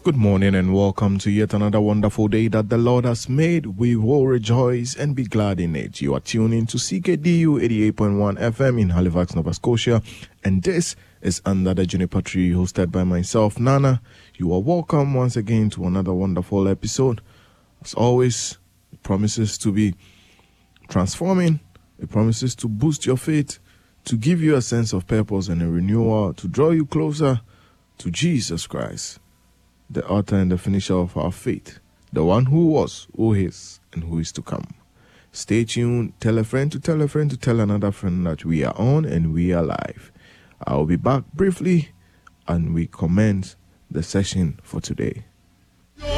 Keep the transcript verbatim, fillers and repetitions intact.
Good morning and welcome to yet another wonderful day that the Lord has made. We will rejoice and be glad in it. You are tuning to C K D U eighty-eight point one F M in Halifax, Nova Scotia, and this is Under the Juniper Tree, hosted by myself, Nana. You are welcome once again to another wonderful episode. As always, it promises to be transforming. It promises to boost your faith, to give you a sense of purpose and a renewal, to draw you closer to Jesus Christ, the author and the finisher of our faith, the one who was, who is, and who is to come. Stay tuned. Tell a friend to tell a friend to tell another friend that we are on and we are live. I'll be back briefly and we commence the session for today.